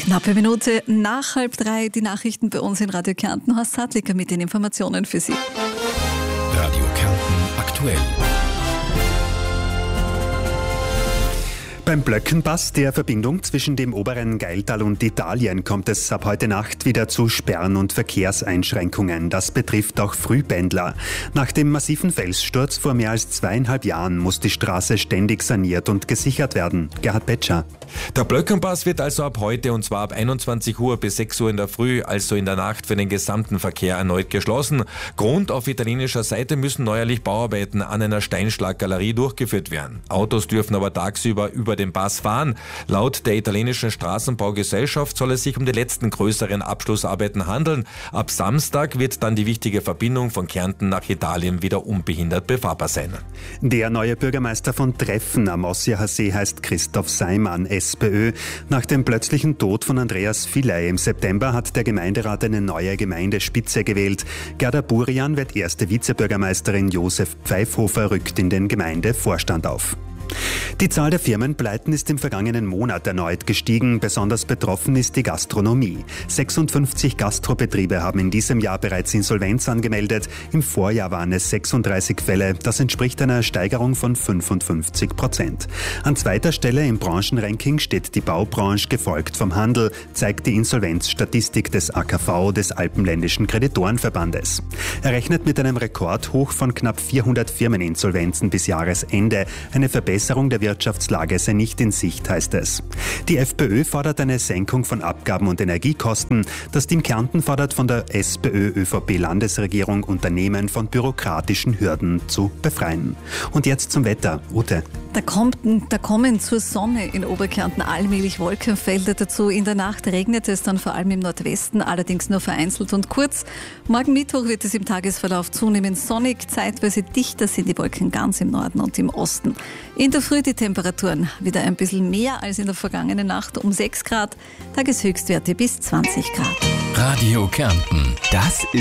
Knappe Minute nach 2:30 die Nachrichten bei uns in Radio Kärnten. Horst Sattlicker mit den Informationen für Sie. Radio Kärnten aktuell. Beim Blöckenpass, der Verbindung zwischen dem oberen Gailtal und Italien, kommt es ab heute Nacht wieder zu Sperren und Verkehrseinschränkungen. Das betrifft auch Frühpendler. Nach dem massiven Felssturz vor mehr als 2,5 Jahren muss die Straße ständig saniert und gesichert werden. Gerhard Betscher. Der Blöckenpass wird also ab heute, und zwar ab 21 Uhr bis 6 Uhr in der Früh, also in der Nacht, für den gesamten Verkehr erneut geschlossen. Grund: auf italienischer Seite müssen neuerlich Bauarbeiten an einer Steinschlaggalerie durchgeführt werden. Autos dürfen aber tagsüber über den Pass fahren. Laut der italienischen Straßenbaugesellschaft soll es sich um die letzten größeren Abschlussarbeiten handeln. Ab Samstag wird dann die wichtige Verbindung von Kärnten nach Italien wieder unbehindert befahrbar sein. Der neue Bürgermeister von Treffen am Ossiacher See heißt Christoph Seimann, SPÖ. Nach dem plötzlichen Tod von Andreas Villey im September hat der Gemeinderat eine neue Gemeindespitze gewählt. Gerda Burian wird erste Vizebürgermeisterin, Josef Pfeifhofer rückt in den Gemeindevorstand auf. Die Zahl der Firmenpleiten ist im vergangenen Monat erneut gestiegen. Besonders betroffen ist die Gastronomie. 56 Gastrobetriebe haben in diesem Jahr bereits Insolvenz angemeldet. Im Vorjahr waren es 36 Fälle. Das entspricht einer Steigerung von 55%. An zweiter Stelle im Branchenranking steht die Baubranche, gefolgt vom Handel, zeigt die Insolvenzstatistik des AKV, des Alpenländischen Kreditorenverbandes. Er rechnet mit einem Rekordhoch von knapp 400 Firmeninsolvenzen bis Jahresende. Eine Verbesserung der Wirtschaftslage sei nicht in Sicht, heißt es. Die FPÖ fordert eine Senkung von Abgaben und Energiekosten. Das Team Kärnten fordert von der SPÖ-ÖVP-Landesregierung, Unternehmen von bürokratischen Hürden zu befreien. Und jetzt zum Wetter. Ute. Da kommen zur Sonne in Oberkärnten allmählich Wolkenfelder dazu. In der Nacht regnet es dann vor allem im Nordwesten, allerdings nur vereinzelt und kurz. Morgen Mittwoch wird es im Tagesverlauf zunehmend sonnig. Zeitweise dichter sind die Wolken ganz im Norden und im Osten. In der Früh die Temperaturen wieder ein bisschen mehr als in der vergangenen Nacht, um 6 Grad. Tageshöchstwerte bis 20 Grad. Radio Kärnten, das ist